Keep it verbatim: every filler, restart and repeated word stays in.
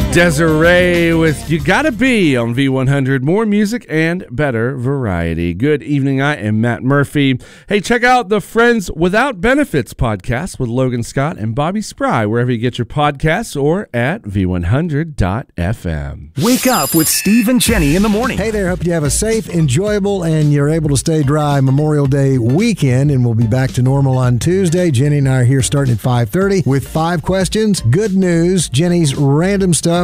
Desiree with You Gotta Be on V one hundred. More music and better variety. Good evening. I am Matt Murphy. Hey, check out the Friends Without Benefits podcast with Logan Scott and Bobby Spry, wherever you get your podcasts or at v one hundred dot f m. Wake up with Steve and Jenny in the morning. Hey there. Hope you have a safe, enjoyable, and you're able to stay dry Memorial Day weekend. And we'll be back to normal on Tuesday. Jenny and I are here starting at five thirty with five questions. Good news. Jenny's random stuff